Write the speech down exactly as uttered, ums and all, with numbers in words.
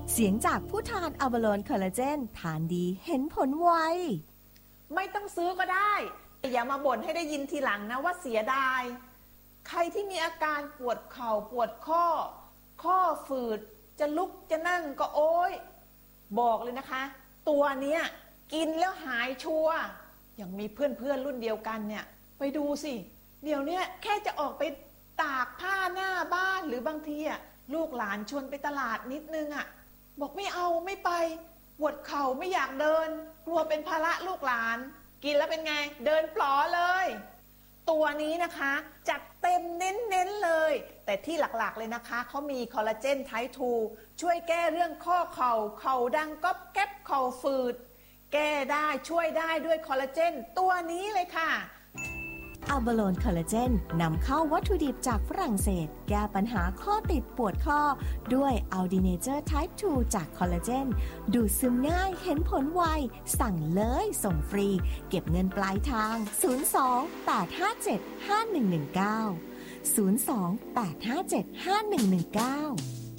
เสียงจากผู้ทานอะบาโลนคอลลาเจนทานดีเห็นผลไวไม่ต้องซื้อก็ได้อย่ามาบ่นให้ได้ยินทีหลังนะว่าเสียดายใครที่มีอาการปวดเข่าปวดข้อข้อฝืดจะลุกจะนั่งก็โอ๊ยบอกเลยนะคะตัวเนี้ยกินแล้วหายชัวร์อย่างมีเพื่อนเพื่อนรุ่นเดียวกันเนี่ยไปดูสิเดี๋ยวนี้แค่จะออกไปตากผ้าหน้าบ้านหรือบางทีอ่ะลูกหลานชวนไปตลาดนิดนึงอ่ะบอกไม่เอาไม่ไปปวดเข่าไม่อยากเดินกลัวเป็นภาระลูกหลานกินแล้วเป็นไงเดินปลอเลยตัวนี้นะคะจัดเต็มเน้นๆเลยแต่ที่หลักๆเลยนะคะเขามีคอลลาเจนไทป์ทูช่วยแก้เรื่องข้อเข่าเข่าดังก๊อบแก๊บเข่าฝืดแก้ได้ช่วยได้ด้วยคอลลาเจนตัวนี้เลยค่ะอะบาโลนคอลลาเจนนำเข้าวัตถุดิบจากฝรั่งเศสแก้ปัญหาข้อติดปวดข้อด้วยอัลดีเนเจอร์ไทป์ทูจากคอลลาเจนดูดซึมง่ายเห็นผลไวสั่งเลยส่งฟรีเก็บเงินปลายทางศูนย์ สอง แปด ห้า เจ็ด ห้า หนึ่ง หนึ่ง เก้า ศูนย์ สอง แปด ห้า เจ็ด ห้า หนึ่ง หนึ่ง เก้า